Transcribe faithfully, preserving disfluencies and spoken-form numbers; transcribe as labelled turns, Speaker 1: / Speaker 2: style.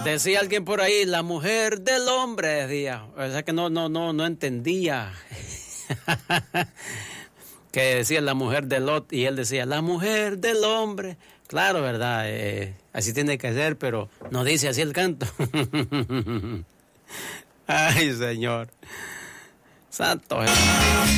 Speaker 1: Decía alguien por ahí, la mujer del hombre, decía. O sea que no, no, no, no entendía. Que decía la mujer de Lot y él decía, la mujer del hombre. Claro, ¿verdad? Eh, así tiene que ser, pero no dice así el canto. Ay, Señor. Santo.